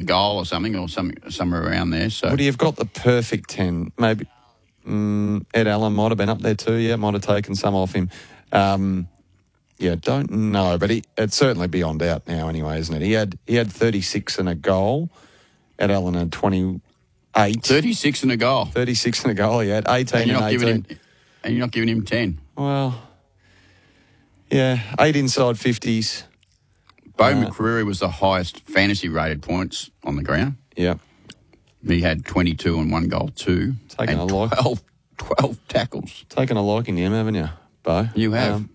goal or somewhere around there. So would he have got the perfect 10? Maybe Ed Allen might have been up there too. Yeah, might have taken some off him. Don't know, but it'd certainly beyond doubt now anyway, isn't it? He had 36 and a goal. Ed Allen had 28. 36 and a goal. 36 and a goal. He had 18 and 18. And you're not giving him 10. Well, yeah, 8 inside 50s. Bo McCreary was the highest fantasy rated points on the ground. Yeah. He had 22 and 1 goal, 2. Taking and a like. 12 tackles. Taken a liking to him, haven't you, Bo? You have.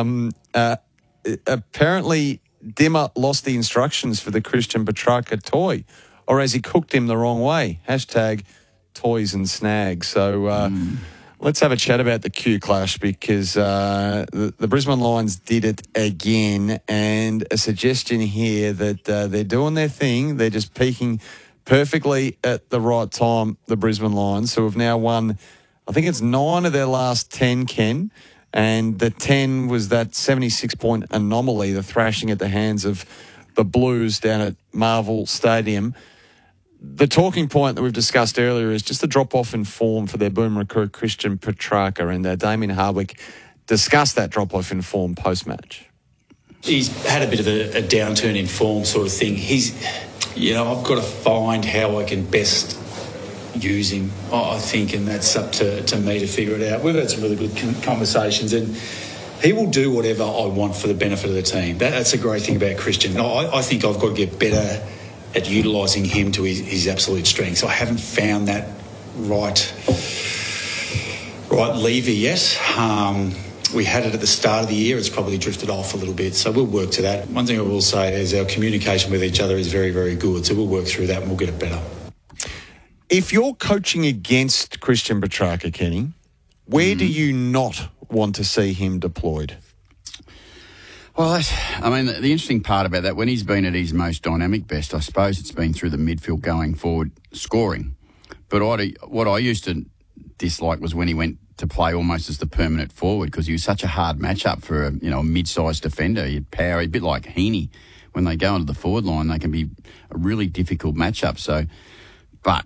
Apparently, Dimmer lost the instructions for the Christian Petrarca toy, or has he cooked him the wrong way? Hashtag toys and snags. So let's have a chat about the Q Clash, because the Brisbane Lions did it again, and a suggestion here that they're doing their thing. They're just peaking perfectly at the right time, the Brisbane Lions, who have now won, I think it's 9 of their last 10, Ken. And the 10 was that 76-point anomaly, the thrashing at the hands of the Blues down at Marvel Stadium. The talking point that we've discussed earlier is just a drop-off in form for their boom recruit, Christian Petrarca, and Damien Hardwick discussed that drop-off in form post-match. He's had a bit of a downturn in form sort of thing. I've got to find how I can best use him, I think, and that's up to me to figure it out. We've had some really good conversations, and he will do whatever I want for the benefit of the team. That's a great thing about Christian. I think I've got to get better at utilising him to his absolute strengths. I haven't found that right lever yet. We had it at the start of the year. It's probably drifted off a little bit, so we'll work to that. One thing I will say is our communication with each other is very, very good, so we'll work through that and we'll get it better. If you're coaching against Christian Petrarca, Kenny, where do you not want to see him deployed? Well, the interesting part about that, when he's been at his most dynamic best, I suppose it's been through the midfield going forward scoring. But what I used to dislike was when he went to play almost as the permanent forward, because he was such a hard matchup for a mid-sized defender. He had power, a bit like Heaney. When they go into the forward line, they can be a really difficult matchup. But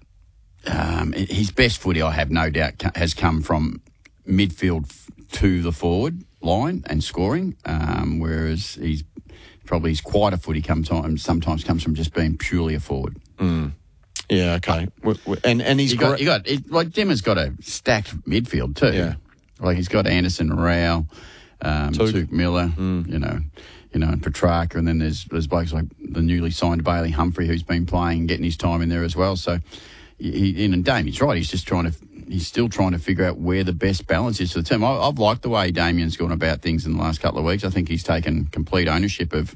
his best footy, I have no doubt, has come from midfield to the forward line and scoring, whereas his quieter footy sometimes comes from just being purely a forward. Yeah, okay. And he's Dimmer's got a stacked midfield too. Yeah. Like he's got Anderson, Rao, Tuke Miller, and Petrarca, and then there's blokes like the newly signed Bailey Humphrey, who's been playing and getting his time in there as well. So, and Damien's right. He's still trying to figure out where the best balance is for the team. I've liked the way Damien's gone about things in the last couple of weeks. I think he's taken complete ownership of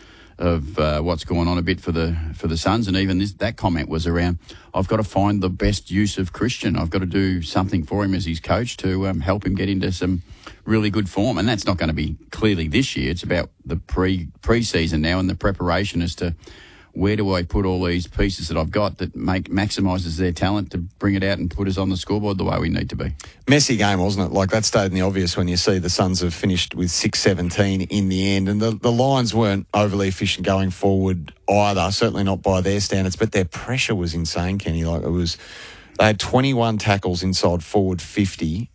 what's going on a bit for the Suns, and even that comment was around, I've got to find the best use of Christian. I've got to do something for him as his coach to help him get into some really good form, and that's not going to be clearly this year. It's about the pre-season now and the preparation as to where do I put all these pieces that I've got that maximises their talent to bring it out and put us on the scoreboard the way we need to be. Messy game, wasn't it? Like, that stayed in the obvious when you see the Suns have finished with 6-17 in the end, and the Lions weren't overly efficient going forward either, certainly not by their standards, but their pressure was insane, Kenny. They had 21 tackles inside forward 50,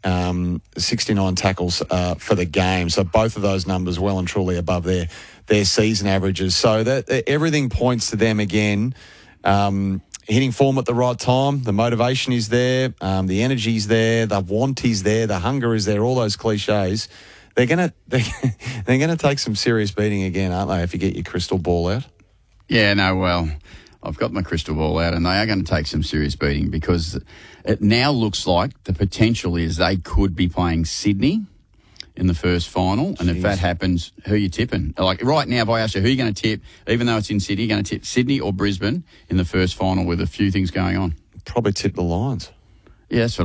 69 tackles for the game. So both of those numbers well and truly above their season averages. So that everything points to them again hitting form at the right time. The motivation is there, the energy is there, the want is there, the hunger is there. All those cliches. They're gonna take some serious beating again, aren't they? If you get your crystal ball out. Yeah. No. Well, I've got my crystal ball out, and they are going to take some serious beating, because it now looks like the potential is they could be playing Sydney in the first final. And if that happens, who are you tipping? Like right now, if I ask you who you're going to tip, even though it's in Sydney, you're going to tip Sydney or Brisbane in the first final with a few things going on? Probably tip the Lions. Yeah, that's what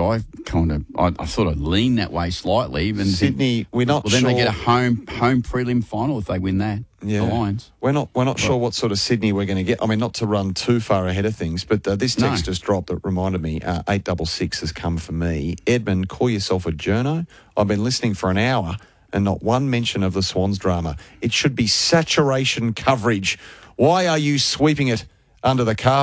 I sort of lean that way slightly. Even Sydney, we're not sure. Then they get a home prelim final if they win that. Yeah. The Lions. We're not sure what sort of Sydney we're going to get. I mean, not to run too far ahead of things, but this text just dropped that reminded me. 866 has come for me. Edmund, call yourself a journo. I've been listening for an hour and not one mention of the Swans drama. It should be saturation coverage. Why are you sweeping it under the carpet?